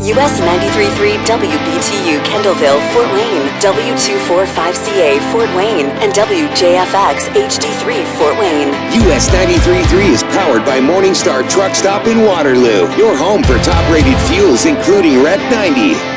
US 93.3 WBTU Kendallville, Fort Wayne, W245CA Fort Wayne, and WJFX HD3 Fort Wayne. US 93.3 is powered by Morningstar Truck Stop in Waterloo, your home for top-rated fuels including Red 90.